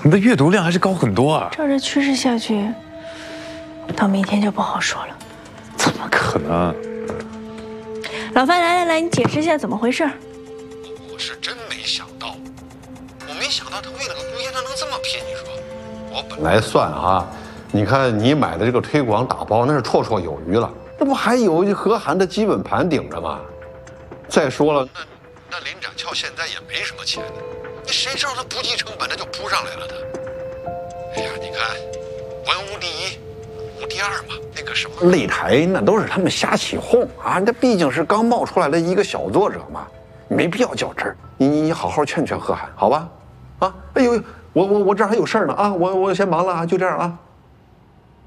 们的阅读量还是高很多啊！ 照这趋势下去，到明天就不好说了。 怎么可能？ 老范，来，你解释一下怎么回事？ 我是真没想到，我没想到他为了个姑爷他能这么拼。你说，我本来算啊，你看你买的这个推广打包那是绰绰有余了，那不还有何涵的基本盘顶着吗？再说了，那林展翘现在也没什么钱呢，你谁知道他不计成本他就扑上来了他。哎呀，你看，文无第一，武无第二嘛，那个什么擂台那都是他们瞎起哄啊，那毕竟是刚冒出来的一个小作者嘛，没必要较真儿。你好好劝劝何涵，好吧？啊，哎呦，我这儿还有事儿呢啊，我先忙了啊，就这样啊。